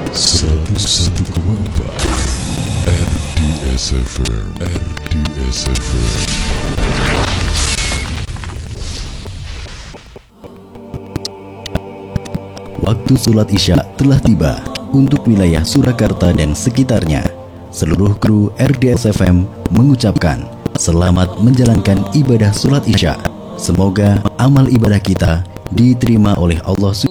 101,4 RDS FM. Waktu sholat Isya telah tiba untuk wilayah Surakarta dan sekitarnya. Seluruh kru RDS FM mengucapkan selamat menjalankan ibadah sholat Isya. Semoga amal ibadah kita diterima oleh Allah